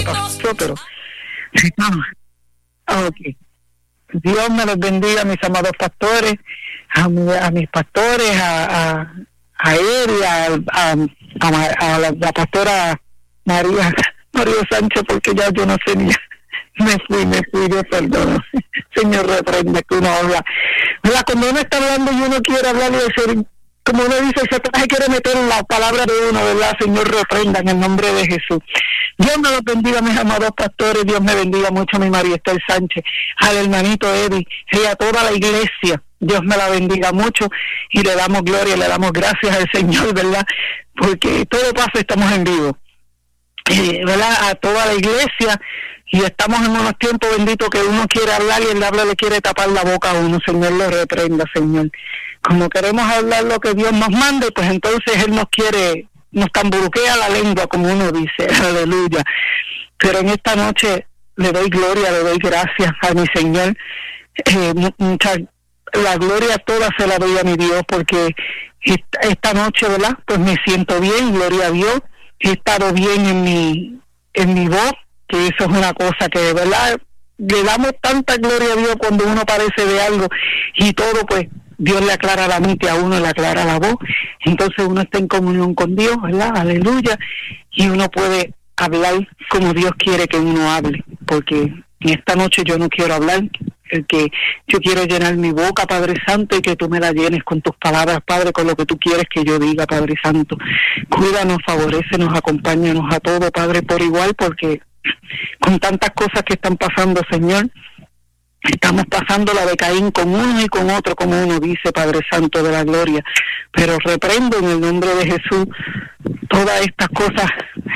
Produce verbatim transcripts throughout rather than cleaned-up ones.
pasó, pero sí, no. Okay. Dios me los bendiga, mis amados pastores, a, mi, a mis pastores, a, a, a él y a, a, a, a la, la pastora María, María Sánchez, porque ya yo no sé ni, me fui, me fui, Dios perdón. Señor, reprende que uno habla. ¿Verdad? Cuando uno está hablando y uno quiere hablar y decir, como uno dice, Satanás quiere meter la palabra de uno, ¿verdad? Señor, reprenda en el nombre de Jesús. Dios me los bendiga, mis amados pastores. Dios me bendiga mucho a mi María Esther Sánchez, al hermanito Eddie y a toda la iglesia. Dios me la bendiga mucho y le damos gloria, le damos gracias al Señor, ¿verdad? Porque todo pasa, estamos en vivo. Eh, ¿verdad? A toda la iglesia, y estamos en unos tiempos benditos que uno quiere hablar y el diablo le quiere tapar la boca a uno. Señor, lo reprenda, Señor. Como queremos hablar lo que Dios nos mande, pues entonces Él nos quiere, nos tamburuquea la lengua, como uno dice, aleluya. Pero en esta noche le doy gloria, le doy gracias a mi Señor. Eh, mucha, la gloria toda se la doy a mi Dios, porque esta, esta noche, ¿verdad? Pues me siento bien, gloria a Dios. He estado bien en mi, en mi voz, que eso es una cosa que de verdad le damos tanta gloria a Dios cuando uno parece de algo y todo, pues Dios le aclara la mente, a uno le aclara la voz, entonces uno está en comunión con Dios, ¿verdad? Aleluya, y uno puede hablar como Dios quiere que uno hable, porque en esta noche yo no quiero hablar, el que yo quiero llenar mi boca, Padre Santo, y que tú me la llenes con tus palabras, Padre, con lo que tú quieres que yo diga, Padre Santo. Cuídanos, favorécenos, acompáñanos a todos, Padre, por igual, porque con tantas cosas que están pasando, Señor, estamos pasando la de Caín con uno y con otro, como uno dice, Padre Santo de la gloria. Pero reprendo en el nombre de Jesús todas estas cosas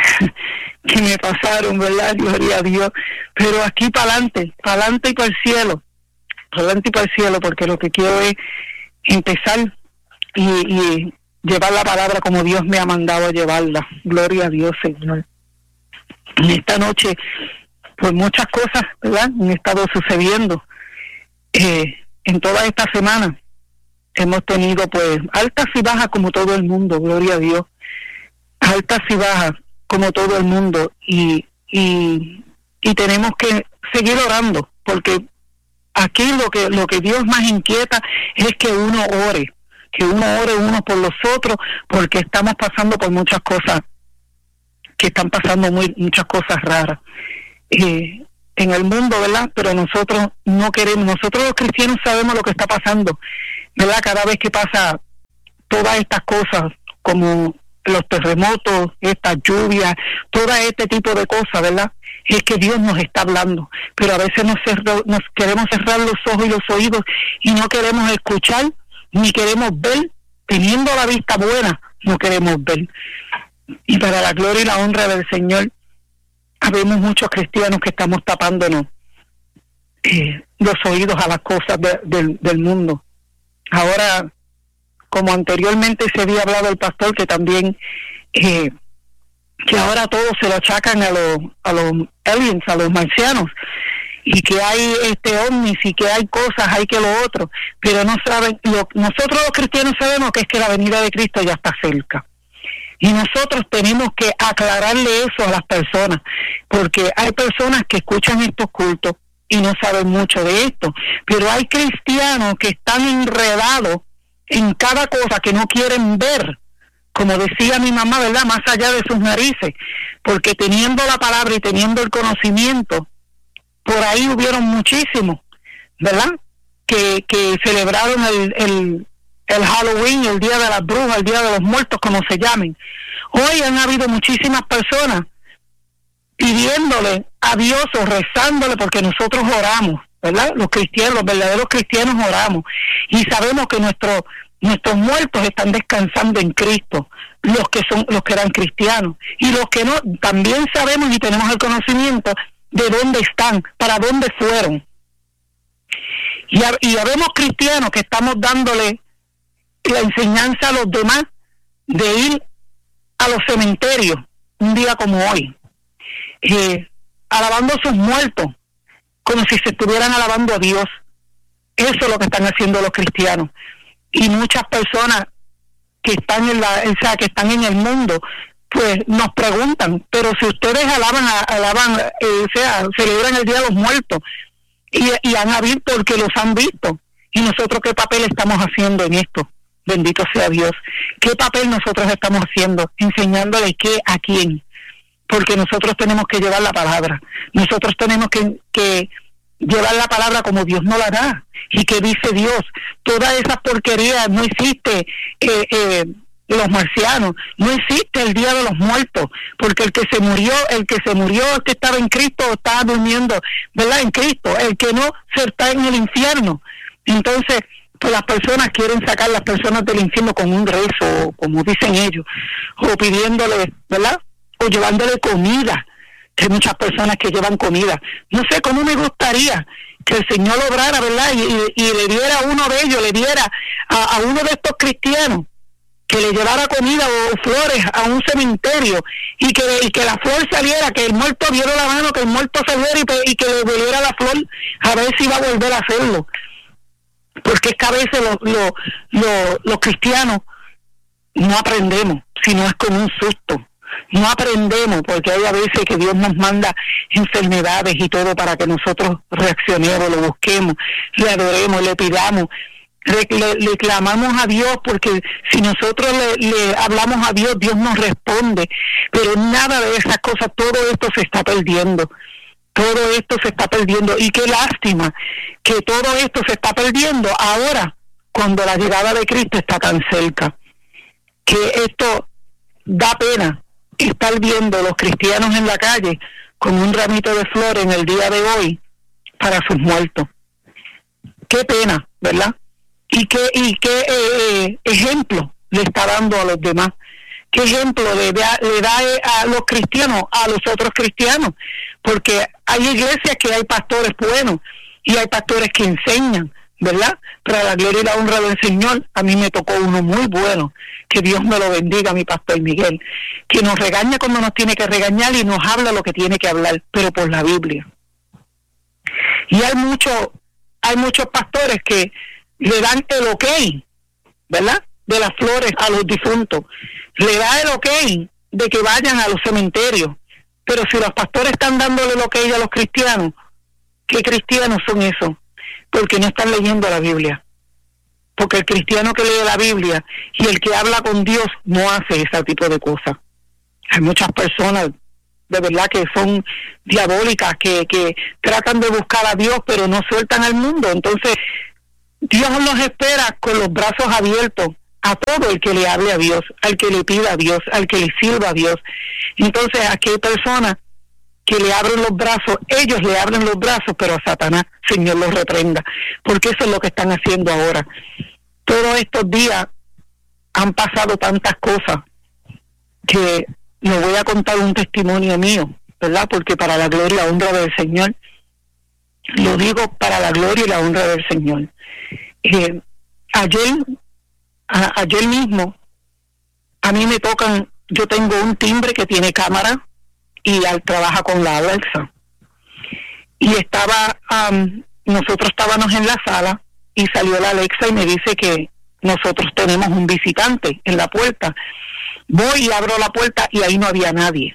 que me pasaron, ¿verdad? Gloria a Dios. Pero aquí para adelante, para adelante y para el cielo, para adelante y para el cielo, porque lo que quiero es empezar y, y llevar la palabra como Dios me ha mandado a llevarla. Gloria a Dios, Señor. En esta noche, pues muchas cosas, ¿verdad?, han estado sucediendo. Eh, en toda esta semana hemos tenido, pues, altas y bajas como todo el mundo, gloria a Dios. Altas y bajas como todo el mundo. Y, y, y tenemos que seguir orando, porque aquí lo que, lo que Dios más inquieta es que uno ore, que uno ore uno por los otros, porque estamos pasando por muchas cosas, que están pasando muy, muchas cosas raras. Eh, en el mundo, ¿verdad? Pero nosotros no queremos, nosotros los cristianos sabemos lo que está pasando, ¿verdad? Cada vez que pasa todas estas cosas, como los terremotos, estas lluvias, todo este tipo de cosas, ¿verdad? Es que Dios nos está hablando, pero a veces nos, cerro, nos queremos cerrar los ojos y los oídos y no queremos escuchar, ni queremos ver, teniendo la vista buena, no queremos ver. Y para la gloria y la honra del Señor, habemos muchos cristianos que estamos tapándonos eh, los oídos a las cosas de, de, del mundo. Ahora, como anteriormente se había hablado el pastor, que también eh, que ahora todos se lo achacan a los a los aliens, a los marcianos, y que hay este ovnis y que hay cosas, hay que lo otro, pero no saben, lo, nosotros los cristianos sabemos que es que la venida de Cristo ya está cerca. Y nosotros tenemos que aclararle eso a las personas, porque hay personas que escuchan estos cultos y no saben mucho de esto, pero hay cristianos que están enredados en cada cosa que no quieren ver, como decía mi mamá, ¿verdad?, más allá de sus narices, porque teniendo la palabra y teniendo el conocimiento, por ahí hubieron muchísimos, ¿verdad?, que, que celebraron el... el el Halloween, el Día de las Brujas, el Día de los Muertos, como se llamen. Hoy han habido muchísimas personas pidiéndole a Dios o rezándole, porque nosotros oramos, ¿verdad? Los cristianos, los verdaderos cristianos oramos, y sabemos que nuestros nuestros muertos están descansando en Cristo, los que son los que eran cristianos, y los que no, también sabemos y tenemos el conocimiento de dónde están, para dónde fueron. Y, y habemos cristianos que estamos dándole la enseñanza a los demás de ir a los cementerios un día como hoy, eh, alabando a sus muertos como si se estuvieran alabando a Dios. Eso es lo que están haciendo los cristianos, y muchas personas que están en la, o sea, que están en el mundo pues nos preguntan, pero si ustedes alaban, alaban, eh, o sea, celebran el Día de los Muertos y, y han habido porque los han visto, y nosotros qué papel estamos haciendo en esto, bendito sea Dios, qué papel nosotros estamos haciendo, enseñándole qué a quién, porque nosotros tenemos que llevar la palabra, nosotros tenemos que, que llevar la palabra como Dios nos la da, y que dice Dios, todas esas porquerías, no existe eh, eh, los marcianos, no existe el Día de los Muertos, porque el que se murió, el que se murió, el que estaba en Cristo, estaba durmiendo, ¿verdad? En Cristo, el que no se está en el infierno. Entonces, pues las personas quieren sacar a las personas del infierno con un rezo, como dicen ellos, o pidiéndole, ¿verdad? O llevándole comida, que hay muchas personas que llevan comida. No sé cómo me gustaría que el Señor obrara, ¿verdad? Y, y, y le diera a uno de ellos, le diera a, a uno de estos cristianos, que le llevara comida o flores a un cementerio y que, y que la flor saliera, que el muerto viera la mano, que el muerto saliera y, y que le volviera la flor, a ver si va a volver a hacerlo. Porque es que a veces los, los, los, los cristianos no aprendemos, sino es con un susto. No aprendemos porque hay a veces que Dios nos manda enfermedades y todo para que nosotros reaccionemos, lo busquemos, le adoremos, le pidamos. Le, le, le clamamos a Dios, porque si nosotros le, le hablamos a Dios, Dios nos responde, pero nada de esas cosas, todo esto se está perdiendo, todo esto se está perdiendo, y qué lástima que todo esto se está perdiendo ahora, cuando la llegada de Cristo está tan cerca, que esto da pena, estar viendo los cristianos en la calle con un ramito de flores en el día de hoy para sus muertos. Qué pena, ¿verdad? Y qué, y qué eh, ejemplo le está dando a los demás. ¿Qué ejemplo le da, le da a los cristianos, a los otros cristianos? Porque hay iglesias que hay pastores buenos y hay pastores que enseñan, ¿verdad? Para la gloria y la honra del Señor. A mí me tocó uno muy bueno, que Dios me lo bendiga, mi pastor Miguel, que nos regaña cuando nos tiene que regañar y nos habla lo que tiene que hablar, pero por la Biblia. Y hay muchos, hay muchos pastores que le dan el ok, ¿verdad?, de las flores a los difuntos, le da el ok de que vayan a los cementerios, pero si los pastores están dándole el ok a los cristianos, ¿qué cristianos son esos? Porque no están leyendo la Biblia, porque el cristiano que lee la Biblia y el que habla con Dios no hace ese tipo de cosas. Hay muchas personas de verdad que son diabólicas, que, que tratan de buscar a Dios pero no sueltan al mundo. Entonces Dios nos espera con los brazos abiertos a todo el que le hable a Dios, al que le pida a Dios, al que le sirva a Dios. Entonces aquí hay personas que le abren los brazos, ellos le abren los brazos, pero a Satanás, Señor, los reprenda, porque eso es lo que están haciendo ahora. Todos estos días han pasado tantas cosas que les voy a contar un testimonio mío, ¿verdad? Porque para la gloria y la honra del Señor, lo digo para la gloria y la honra del Señor. Eh, ayer, a, ayer mismo, a mí me tocan, yo tengo un timbre que tiene cámara y al, trabaja con la Alexa. Y estaba, um, nosotros estábamos en la sala y salió la Alexa y me dice que nosotros tenemos un visitante en la puerta. Voy y abro la puerta y ahí no había nadie.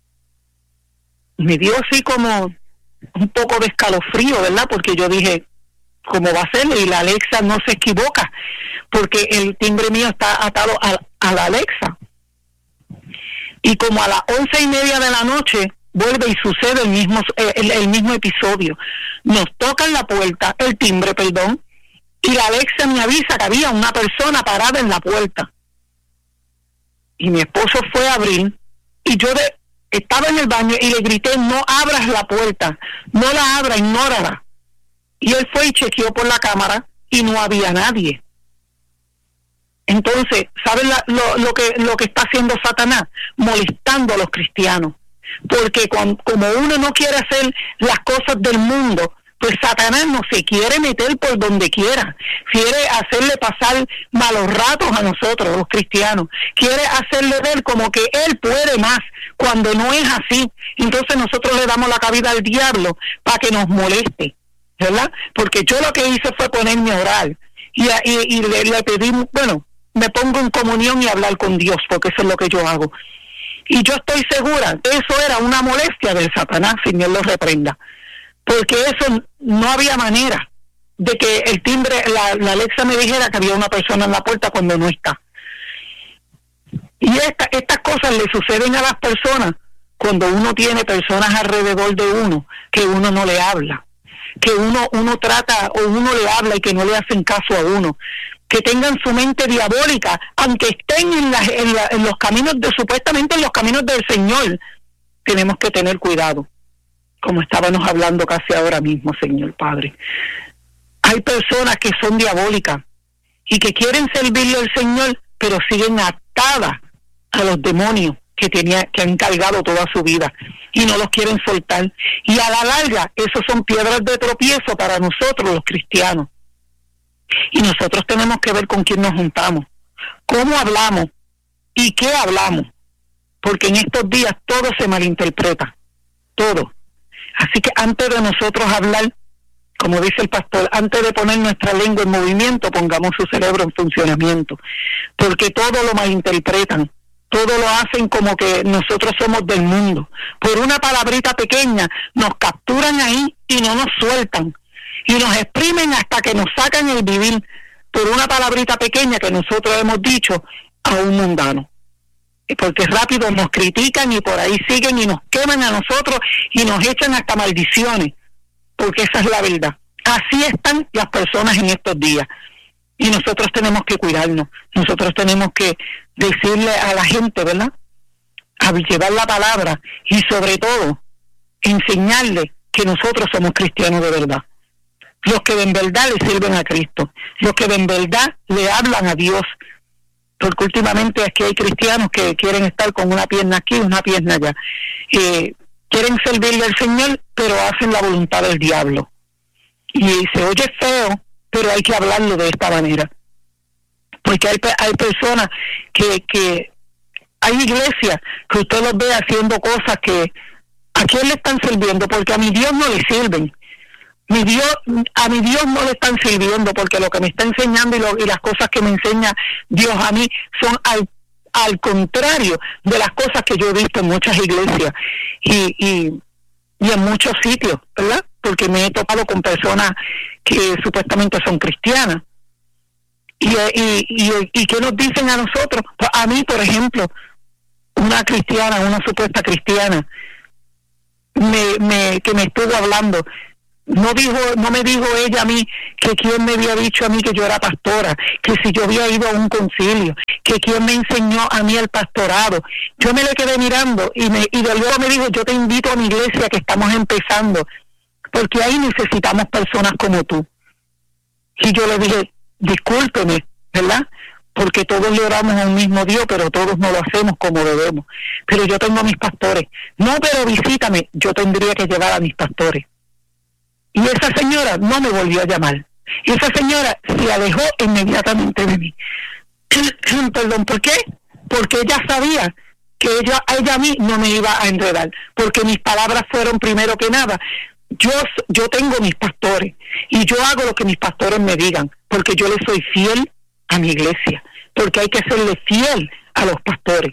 Me dio así como un poco de escalofrío, ¿verdad? Porque yo dije, ¿cómo va a ser? Y la Alexa no se equivoca, porque el timbre mío está atado a, a la Alexa. Y como a las once y media de la noche vuelve y sucede el mismo el, el mismo episodio. Nos tocan la puerta, el timbre, perdón, y la Alexa me avisa que había una persona parada en la puerta. Y mi esposo fue a abrir y yo de, estaba en el baño y le grité, no abras la puerta, no la abra, ignórala. Y él fue y chequeó por la cámara y no había nadie. Entonces, ¿saben la, lo, lo que lo que está haciendo Satanás? Molestando a los cristianos. Porque cuando, como uno no quiere hacer las cosas del mundo, pues Satanás no se quiere meter por donde quiera. Quiere hacerle pasar malos ratos a nosotros, los cristianos. Quiere hacerle ver como que él puede más, cuando no es así. Entonces nosotros le damos la cabida al diablo para que nos moleste, ¿verdad? Porque yo lo que hice fue ponerme a orar. Y, y, y le, le pedí, bueno, me pongo en comunión y hablar con Dios, porque eso es lo que yo hago. Y yo estoy segura que eso era una molestia de Satanás, Señor lo reprenda. Porque eso no había manera de que el timbre, la, la Alexa me dijera que había una persona en la puerta cuando no está. Y esta, estas cosas le suceden a las personas cuando uno tiene personas alrededor de uno que uno no le habla, que uno uno trata o uno le habla y que no le hacen caso a uno, que tengan su mente diabólica, aunque estén en, la, en, la, en los caminos de, supuestamente en los caminos del Señor. Tenemos que tener cuidado, como estábamos hablando casi ahora mismo, Señor Padre. Hay personas que son diabólicas y que quieren servirle al Señor, pero siguen atadas a los demonios que tenía, que han cargado toda su vida y no los quieren soltar. Y a la larga, esos son piedras de tropiezo para nosotros los cristianos. Y nosotros tenemos que ver con quién nos juntamos, cómo hablamos y qué hablamos, porque en estos días todo se malinterpreta, todo. Así que antes de nosotros hablar, como dice el pastor, antes de poner nuestra lengua en movimiento, pongamos su cerebro en funcionamiento, porque todo lo malinterpretan, todo lo hacen como que nosotros somos del mundo. Por una palabrita pequeña nos capturan ahí y no nos sueltan, y nos exprimen hasta que nos sacan el vivir por una palabrita pequeña que nosotros hemos dicho a un mundano. Porque rápido nos critican y por ahí siguen y nos queman a nosotros y nos echan hasta maldiciones, porque esa es la verdad. Así están las personas en estos días y nosotros tenemos que cuidarnos, nosotros tenemos que decirle a la gente, ¿verdad?, a llevar la palabra y sobre todo enseñarle que nosotros somos cristianos de verdad, los que en verdad le sirven a Cristo, los que en verdad le hablan a Dios, porque últimamente es que hay cristianos que quieren estar con una pierna aquí y una pierna allá, eh, quieren servirle al Señor, pero hacen la voluntad del diablo. Y se oye feo, pero hay que hablarlo de esta manera. Porque hay, hay personas que, que, hay iglesias que usted los ve haciendo cosas que, ¿a quién le están sirviendo? Porque a mi Dios no le sirven. Mi Dios, a mi Dios no le están sirviendo, porque lo que me está enseñando y, lo, y las cosas que me enseña Dios a mí son al al contrario de las cosas que yo he visto en muchas iglesias y, y, y en muchos sitios, ¿verdad? Porque me he topado con personas que supuestamente son cristianas. Y, y, y, y ¿qué nos dicen a nosotros? Pues a mí, por ejemplo, una cristiana, una supuesta cristiana, me, me, que me estuvo hablando, no dijo, no me dijo ella a mí que quién me había dicho a mí que yo era pastora, que si yo había ido a un concilio, que quién me enseñó a mí el pastorado. Yo me le quedé mirando y me y de luego me dijo, yo te invito a mi iglesia que estamos empezando, porque ahí necesitamos personas como tú. Y yo le dije, discúlpeme, ¿verdad?, porque todos le oramos a un mismo Dios, pero todos no lo hacemos como debemos. Pero yo tengo a mis pastores. No, pero visítame. Yo tendría que llevar a mis pastores. Y esa señora no me volvió a llamar. Y esa señora se alejó inmediatamente de mí. Perdón, ¿por qué? Porque ella sabía que ella, ella a mí no me iba a enredar, porque mis palabras fueron primero que nada. Yo, yo tengo mis pastores y yo hago lo que mis pastores me digan, porque yo le soy fiel a mi iglesia, porque hay que serle fiel a los pastores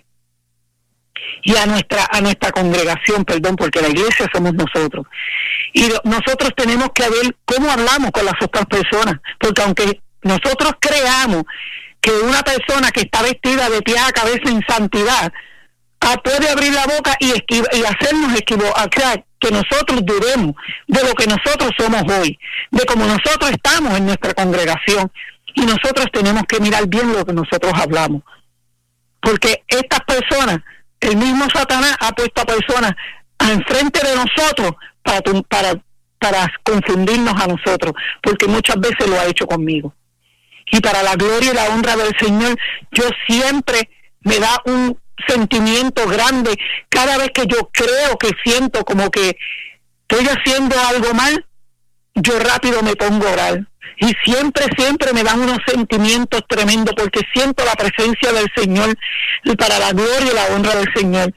y a nuestra a nuestra congregación, perdón, porque la iglesia somos nosotros. Y lo, nosotros tenemos que ver cómo hablamos con las otras personas, porque aunque nosotros creamos que una persona que está vestida de pie a cabeza en santidad ah, puede abrir la boca y, esquiva, y hacernos equivocar, que nosotros dudemos de lo que nosotros somos hoy, de cómo nosotros estamos en nuestra congregación, y nosotros tenemos que mirar bien lo que nosotros hablamos, porque estas personas, el mismo Satanás ha puesto a personas enfrente de nosotros para, para, para confundirnos a nosotros, porque muchas veces lo ha hecho conmigo. Y para la gloria y la honra del Señor, yo siempre me da un sentimiento grande cada vez que yo creo que siento como que estoy haciendo algo mal, yo rápido me pongo a orar. Y siempre, siempre me dan unos sentimientos tremendos, porque siento la presencia del Señor y para la gloria y la honra del Señor.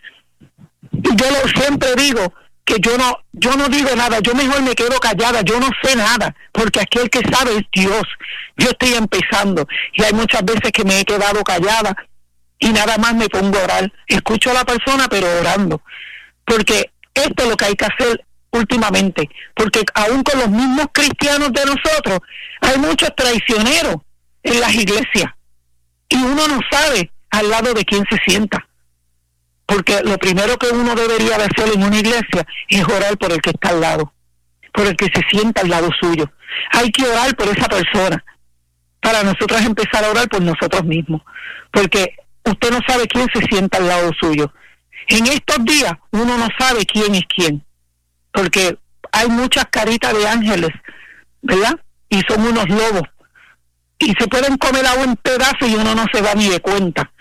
Y yo lo, siempre digo que yo no yo no digo nada, yo mejor me quedo callada, yo no sé nada, porque aquí el que sabe es Dios. Yo estoy empezando y hay muchas veces que me he quedado callada y nada más me pongo a orar. Escucho a la persona, pero orando. Porque esto es lo que hay que hacer últimamente. Porque aún con los mismos cristianos de nosotros, hay muchos traicioneros en las iglesias. Y uno no sabe al lado de quién se sienta. Porque lo primero que uno debería de hacer en una iglesia es orar por el que está al lado, por el que se sienta al lado suyo. Hay que orar por esa persona para nosotros empezar a orar por nosotros mismos, porque usted no sabe quién se sienta al lado suyo. En estos días uno no sabe quién es quién, porque hay muchas caritas de ángeles, ¿verdad? Y son unos lobos, y se pueden comer a un pedazo y uno no se da ni de cuenta.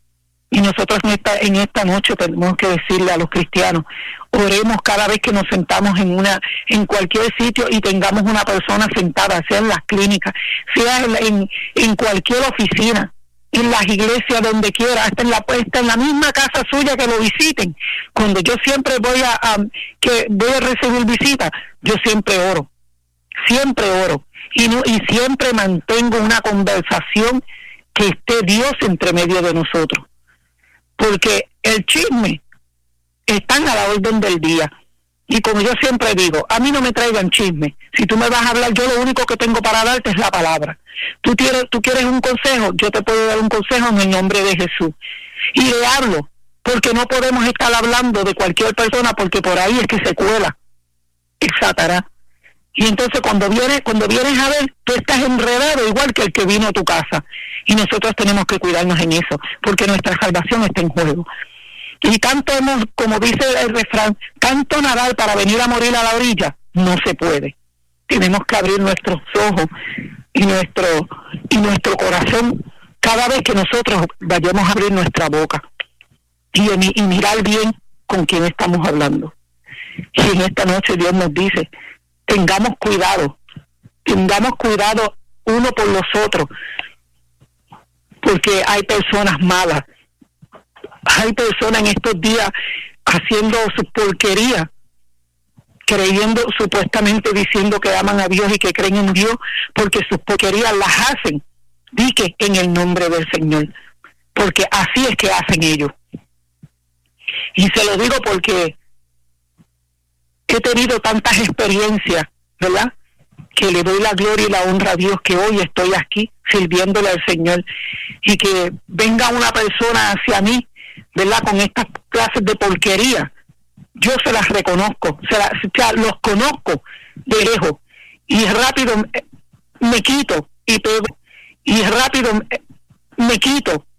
Y nosotros en esta, en esta noche tenemos que decirle a los cristianos, oremos cada vez que nos sentamos en una en cualquier sitio y tengamos una persona sentada, sea en las clínicas, sea en, en, en cualquier oficina, en las iglesias, donde quiera, hasta en la hasta en la misma casa suya, que lo visiten. Cuando yo siempre voy a, a que voy a recibir visitas, yo siempre oro, siempre oro y no y siempre mantengo una conversación que esté Dios entre medio de nosotros. Porque el chisme están a la orden del día. Y como yo siempre digo, a mí no me traigan chisme. Si tú me vas a hablar, yo lo único que tengo para darte es la palabra. Tú quieres, tú quieres un consejo, yo te puedo dar un consejo en el nombre de Jesús. Y le hablo, porque no podemos estar hablando de cualquier persona, porque por ahí es que se cuela el Satanás. Y entonces cuando vienes, cuando vienes a ver, tú estás enredado igual que el que vino a tu casa. Y nosotros tenemos que cuidarnos en eso, porque nuestra salvación está en juego. Y tanto hemos, como dice el refrán, tanto nadar para venir a morir a la orilla, no se puede. Tenemos que abrir nuestros ojos y nuestro, y nuestro corazón cada vez que nosotros vayamos a abrir nuestra boca. Y, y mirar bien con quién estamos hablando. Y en esta noche Dios nos dice, tengamos cuidado, tengamos cuidado uno por los otros, porque hay personas malas, hay personas en estos días haciendo su porquería, creyendo, supuestamente diciendo que aman a Dios y que creen en Dios, porque sus porquerías las hacen, dique en el nombre del Señor, porque así es que hacen ellos. Y se lo digo porque he tenido tantas experiencias, ¿verdad?, que le doy la gloria y la honra a Dios, que hoy estoy aquí sirviéndole al Señor, y que venga una persona hacia mí, ¿verdad?, con estas clases de porquería. Yo se las reconozco, se las, o sea, los conozco de lejos, y rápido me quito y pego, y rápido me quito